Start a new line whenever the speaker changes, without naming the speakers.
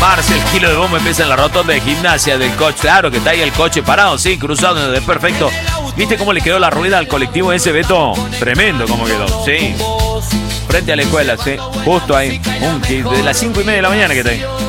Marce, el kilo de bomba empieza en la rotonda de gimnasia del coche. Claro que está ahí el coche parado, sí, cruzado, es perfecto. ¿Viste cómo le quedó la rueda al colectivo ese, Beto? Tremendo cómo quedó, sí. Frente a la escuela, sí. Justo ahí. De las 5:30 de la mañana que está ahí.